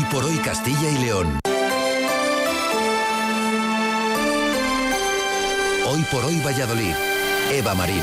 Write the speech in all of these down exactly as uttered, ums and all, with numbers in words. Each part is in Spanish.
por hoy Castilla y León. Hoy por hoy Valladolid. Eva Marín.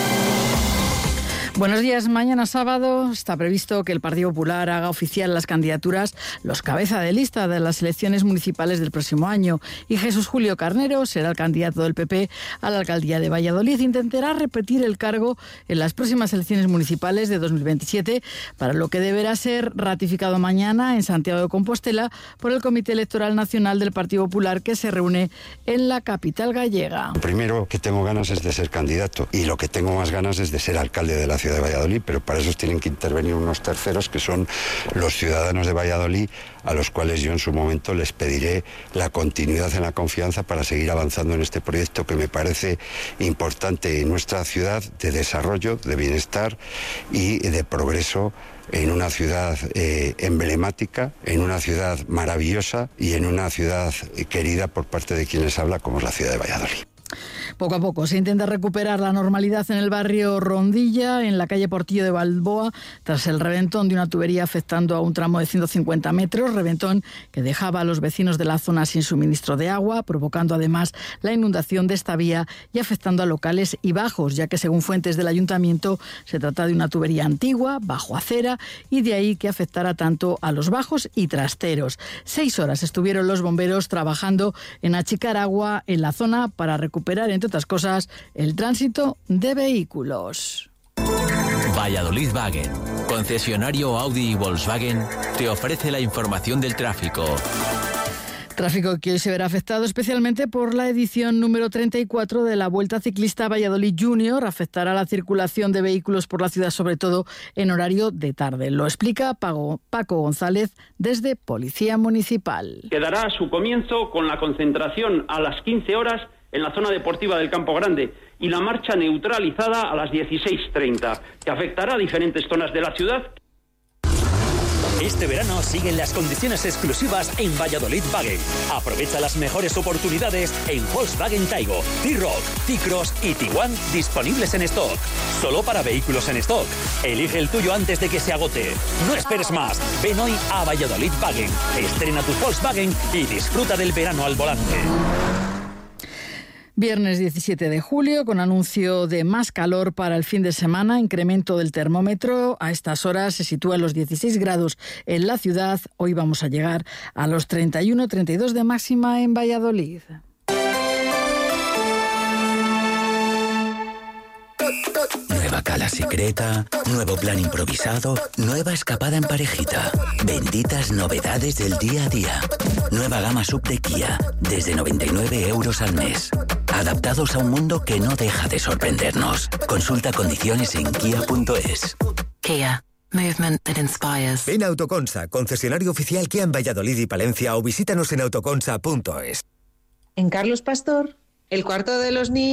Buenos días. Mañana sábado está previsto que el Partido Popular haga oficial las candidaturas, los cabeza de lista de las elecciones municipales del próximo año. Y Jesús Julio Carnero será el candidato del P P a la alcaldía de Valladolid. Intentará repetir el cargo en las próximas elecciones municipales de dos mil veintisiete, para lo que deberá ser ratificado mañana en Santiago de Compostela por el Comité Electoral Nacional del Partido Popular, que se reúne en la capital gallega. Lo primero que tengo ganas es de ser candidato, y lo que tengo más ganas es de ser alcalde de la ciudad de Valladolid, pero para eso tienen que intervenir unos terceros que son los ciudadanos de Valladolid, a los cuales yo en su momento les pediré la continuidad en la confianza para seguir avanzando en este proyecto que me parece importante en nuestra ciudad, de desarrollo, de bienestar y de progreso, en una ciudad eh, emblemática, en una ciudad maravillosa y en una ciudad querida por parte de quienes habla, como es la ciudad de Valladolid. Poco a poco se intenta recuperar la normalidad en el barrio Rondilla, en la calle Portillo de Balboa, tras el reventón de una tubería afectando a un tramo de ciento cincuenta metros, reventón que dejaba a los vecinos de la zona sin suministro de agua, provocando además la inundación de esta vía y afectando a locales y bajos, ya que según fuentes del ayuntamiento se trata de una tubería antigua, bajo acera, y de ahí que afectara tanto a los bajos y trasteros. Seis horas estuvieron los bomberos trabajando en achicar agua en la zona para recuperar, entre otras cosas, el tránsito de vehículos. Valladolid Wagen, concesionario Audi y Volkswagen, te ofrece la información del tráfico. Tráfico que hoy se verá afectado especialmente por la edición número treinta y cuatro de la Vuelta Ciclista Valladolid Junior. Afectará la circulación de vehículos por la ciudad, sobre todo en horario de tarde. Lo explica Paco, Paco González desde Policía Municipal. Quedará a su comienzo con la concentración a las quince horas en la zona deportiva del Campo Grande y la marcha neutralizada a las dieciséis treinta, que afectará a diferentes zonas de la ciudad. Este verano siguen las condiciones exclusivas en Valladolid Wagen. Aprovecha las mejores oportunidades en Volkswagen Taigo, T-Roc, T-Cross y Tiguan, disponibles en stock. Solo para vehículos en stock. Elige el tuyo antes de que se agote. No esperes más. Ven hoy a Valladolid Wagen. Estrena tu Volkswagen y disfruta del verano al volante. Viernes diecisiete de julio, con anuncio de más calor para el fin de semana, incremento del termómetro. A estas horas se sitúa en los dieciséis grados en la ciudad. Hoy vamos a llegar a los treinta y uno, treinta y dos de máxima en Valladolid. Nueva cala secreta, nuevo plan improvisado, nueva escapada en parejita. Benditas novedades del día a día. Nueva gama sub de Kia, desde noventa y nueve euros al mes. Adaptados a un mundo que no deja de sorprendernos. Consulta condiciones en kia punto es. Kia. Movement that inspires. Ven a Autoconsa, concesionario oficial Kia en Valladolid y Palencia, o visítanos en autoconsa punto es. En Carlos Pastor, el cuarto de los niños.